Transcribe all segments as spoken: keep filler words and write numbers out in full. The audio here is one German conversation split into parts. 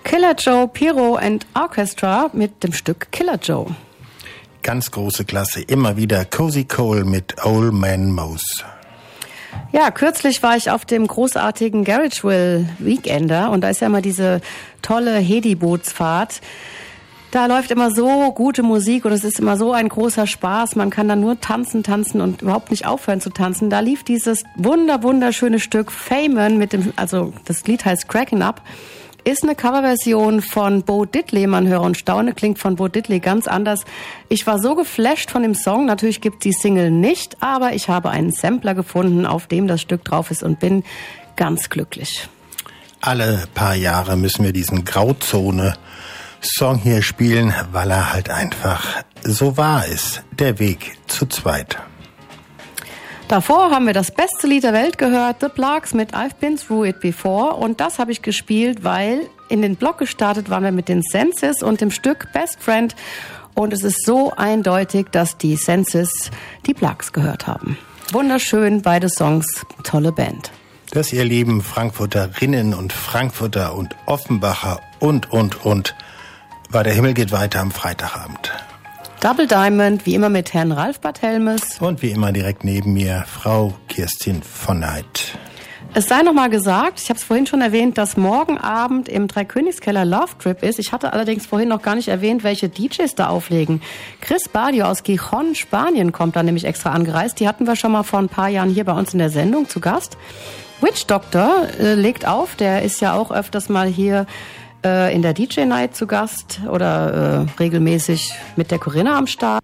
Killer Joe Pyro and Orchestra mit dem Stück Killer Joe. Ganz große Klasse, immer wieder Cozy Cole mit Old Man Mose. Ja, kürzlich war ich auf dem großartigen Garageville Weekender und da ist ja immer diese tolle Hedi-Bootsfahrt. Da läuft immer so gute Musik und es ist immer so ein großer Spaß. Man kann dann nur tanzen, tanzen und überhaupt nicht aufhören zu tanzen. Da lief dieses wunder, wunderschöne Stück Famen mit dem, also das Lied heißt Crackin' Up. Ist eine Coverversion von Bo Diddley, man höre und staune, klingt von Bo Diddley ganz anders. Ich war so geflasht von dem Song, natürlich gibt's die Single nicht, aber ich habe einen Sampler gefunden, auf dem das Stück drauf ist und bin ganz glücklich. Alle paar Jahre müssen wir diesen Grauzone-Song hier spielen, weil er halt einfach so wahr ist, der Weg zu zweit. Davor haben wir das beste Lied der Welt gehört, The Plugs mit I've Been Through It Before. Und das habe ich gespielt, weil in den Blog gestartet waren wir mit den Senses und dem Stück Best Friend. Und es ist so eindeutig, dass die Senses die Plugs gehört haben. Wunderschön, beide Songs, tolle Band. Das, ihr lieben Frankfurterinnen und Frankfurter und Offenbacher und, und, und, war der Himmel geht weiter am Freitagabend. Double Diamond, wie immer mit Herrn Ralf Barthelmes. Und wie immer direkt neben mir Frau Kirstin von Neid. Es sei noch mal gesagt, ich habe es vorhin schon erwähnt, dass morgen Abend im Dreikönigskeller Love Trip ist. Ich hatte allerdings vorhin noch gar nicht erwähnt, welche D Js da auflegen. Chris Badio aus Gijón, Spanien, kommt da nämlich extra angereist. Die hatten wir schon mal vor ein paar Jahren hier bei uns in der Sendung zu Gast. Witch Doctor äh, legt auf, der ist ja auch öfters mal hier in der D J-Night zu Gast oder äh, regelmäßig mit der Corinna am Start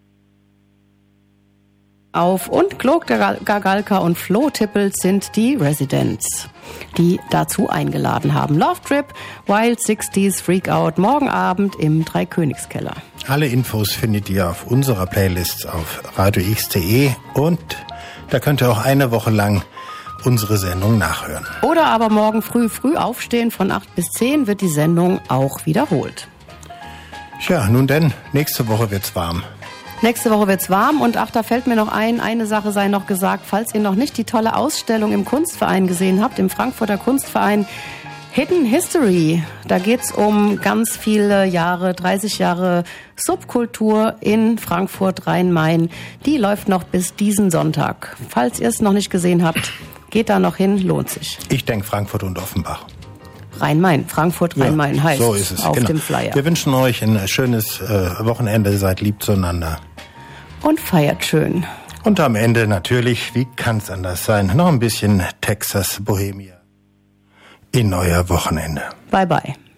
auf. Und Klok Gagalka und Flo Tippelt sind die Residents, die dazu eingeladen haben. Love Trip, Wild sixties, Freakout, morgen Abend im Dreikönigskeller. Alle Infos findet ihr auf unserer Playlist auf radio x punkt de und da könnt ihr auch eine Woche lang unsere Sendung nachhören. Oder aber morgen früh früh aufstehen, von acht bis zehn wird die Sendung auch wiederholt. Tja, nun denn, nächste Woche wird's warm. Nächste Woche wird's warm und ach, da fällt mir noch ein, eine Sache sei noch gesagt, falls ihr noch nicht die tolle Ausstellung im Kunstverein gesehen habt, im Frankfurter Kunstverein Hidden History, da geht's um ganz viele Jahre, dreißig Jahre Subkultur in Frankfurt Rhein-Main. Die läuft noch bis diesen Sonntag. Falls ihr es noch nicht gesehen habt, geht da noch hin, lohnt sich. Ich denke Frankfurt und Offenbach. Rhein-Main, Frankfurt, Rhein-Main ja, heißt so ist es, auf genau. dem Flyer. Wir wünschen euch ein schönes äh, Wochenende, seid lieb zueinander. Und feiert schön. Und am Ende natürlich, wie kann's anders sein, noch ein bisschen Texas Bohemia in euer Wochenende. Bye bye.